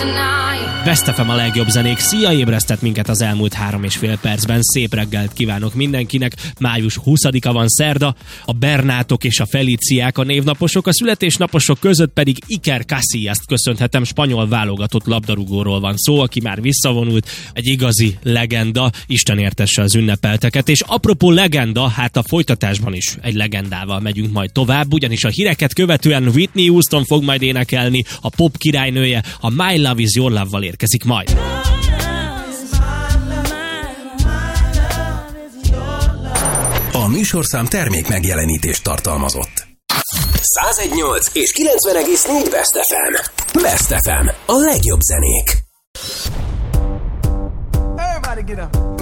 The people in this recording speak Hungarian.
Best FM a legjobb zenék. Szia, ébresztett minket az elmúlt 3,5 percben. Szép reggelt kívánok mindenkinek. Május 20-a van, szerda. A Bernátok és a Feliciák a névnaposok, a születésnaposok között pedig Iker Casillas-t köszönhetem. Spanyol válogatott labdarúgóról van szó, aki már visszavonult. Egy igazi legenda. Isten értesse az ünnepelteket. És apropó legenda, hát a folytatásban is egy legendával megyünk majd tovább, ugyanis a híreket követően Whitney Houston fog majd énekelni, a pop királynője, a My Love Is Your Love-val érkezik majd. A műsorszám termék megjelenítést tartalmazott. 101.8 és 90,4 Best FM. Best FM. A legjobb zenék. Everybody get up.